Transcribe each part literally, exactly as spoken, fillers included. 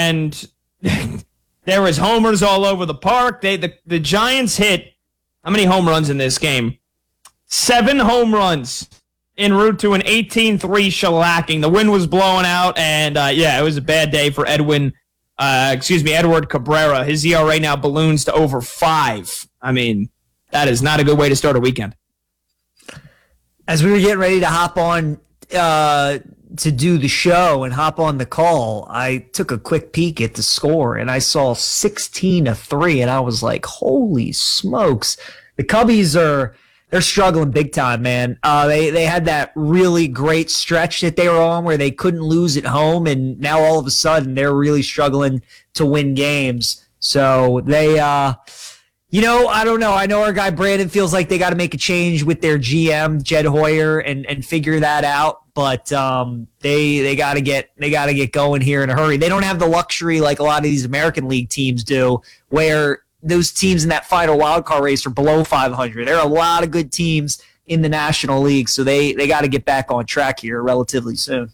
and there was homers all over the park. They the, the Giants hit, how many home runs in this game? Seven home runs en route to an eighteen three shellacking. The wind was blowing out, and uh, yeah, it was a bad day for Edwin, uh, excuse me, Edward Cabrera. His E R A now balloons to over five. I mean, that is not a good way to start a weekend. As we were getting ready to hop on uh, to do the show and hop on the call, I took a quick peek at the score, and I saw sixteen to three, and I was like, holy smokes. The Cubbies are they're struggling big time, man. Uh, they, they had that really great stretch that they were on where they couldn't lose at home, and now all of a sudden they're really struggling to win games. So they uh, – You know, I don't know. I know our guy Brandon feels like they got to make a change with their G M Jed Hoyer and, and figure that out. But um, they they got to get they got to get going here in a hurry. They don't have the luxury like a lot of these American League teams do, where those teams in that final wildcard race are below five hundred. There are a lot of good teams in the National League, so they they got to get back on track here relatively soon.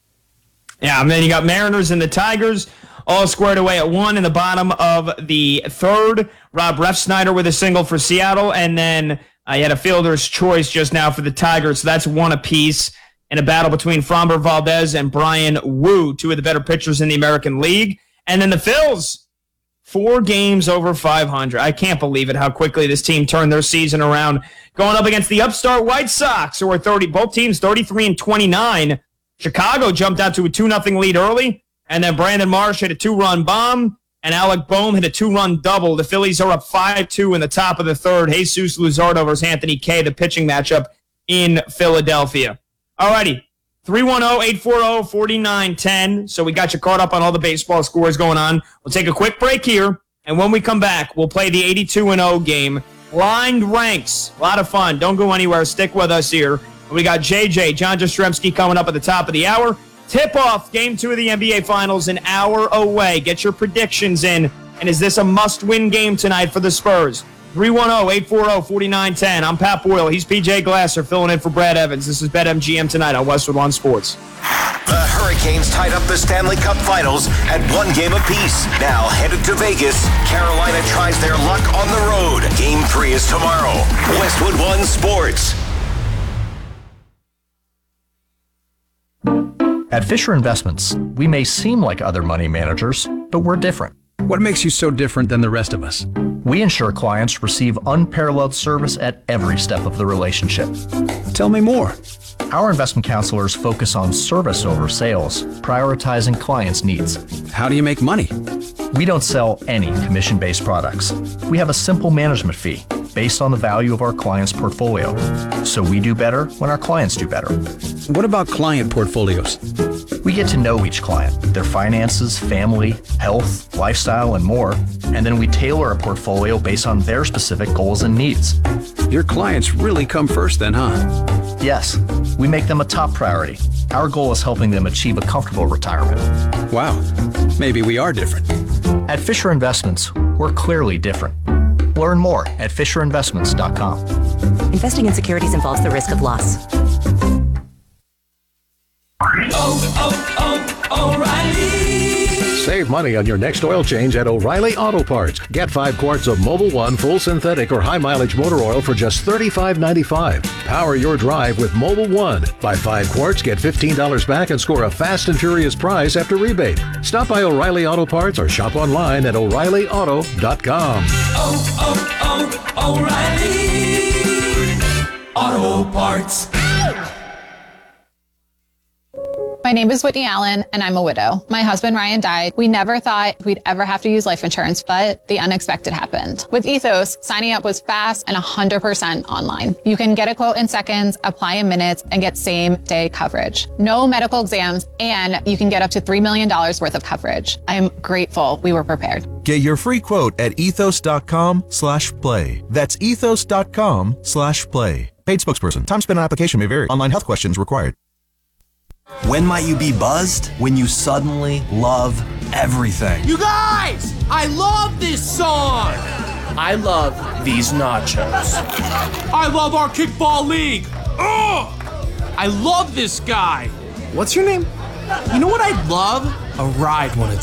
Yeah, and then you got Mariners and the Tigers all squared away at one in the bottom of the third. Rob Refsnyder with a single for Seattle, and then uh, you had a fielder's choice just now for the Tigers, so that's one apiece in a battle between Framber Valdez and Brian Wu, two of the better pitchers in the American League. And then the Phils, four games over five hundred. I can't believe it, how quickly this team turned their season around, going up against the upstart White Sox, who are thirty, both teams thirty-three and twenty-nine. Chicago jumped out to a two nothing lead early, and then Brandon Marsh hit a two-run bomb, and Alec Boehm hit a two-run double. The Phillies are up five two in the top of the third. Jesus Luzardo versus Anthony Kay, the pitching matchup in Philadelphia. All righty, three one zero, eight four zero, four nine one zero. So we got you caught up on all the baseball scores going on. We'll take a quick break here, and when we come back, we'll play the eighty-two and oh game. Blind ranks. A lot of fun. Don't go anywhere. Stick with us here. We got J J, John Jastrzemski, coming up at the top of the hour. Tip-off, game two of the N B A Finals, an hour away. Get your predictions in. And is this a must-win game tonight for the Spurs? three one zero, eight four zero, four nine one zero. I'm Pat Boyle. He's P J Glasser filling in for Brad Evans. This is BetMGM tonight on Westwood One Sports. The Hurricanes tied up the Stanley Cup Finals at one game apiece. Now headed to Vegas, Carolina tries their luck on the road. Game three is tomorrow. Westwood One Sports. At Fisher Investments, we may seem like other money managers, but we're different. What makes you so different than the rest of us? We ensure clients receive unparalleled service at every step of the relationship. Tell me more. Our investment counselors focus on service over sales, prioritizing clients' needs. How do you make money? We don't sell any commission-based products. We have a simple management fee based on the value of our client's portfolio. So we do better when our clients do better. What about client portfolios? We get to know each client, their finances, family, health, lifestyle, and more, and then we tailor a portfolio based on their specific goals and needs. Your clients really come first then, huh? Yes, we make them a top priority. Our goal is helping them achieve a comfortable retirement. Wow, maybe we are different. At Fisher Investments, we're clearly different. Learn more at fisher investments dot com. Investing in securities involves the risk of loss. Oh, oh, O'Reilly. Save money on your next oil change at O'Reilly Auto Parts. Get five quarts of Mobil one full synthetic or high mileage motor oil for just thirty-five ninety-five. Power your drive with Mobil one. Buy five quarts, get fifteen dollars back, and score a fast and furious prize after rebate. Stop by O'Reilly Auto Parts or shop online at o'reilly auto dot com. Oh, oh, oh, O'Reilly Auto Parts. My name is Whitney Allen, and I'm a widow. My husband, Ryan, died. We never thought we'd ever have to use life insurance, but the unexpected happened. With Ethos, signing up was fast and one hundred percent online. You can get a quote in seconds, apply in minutes, and get same-day coverage. No medical exams, and you can get up to three million dollars worth of coverage. I'm grateful we were prepared. Get your free quote at ethos.com slash play. That's ethos.com slash play. Paid spokesperson. Time spent on application may vary. Online health questions required. When might you be buzzed? When you suddenly love everything. You guys, I love this song. I love these nachos. I love our kickball league. Ugh! I love this guy. What's your name? You know what I'd love? A ride when it's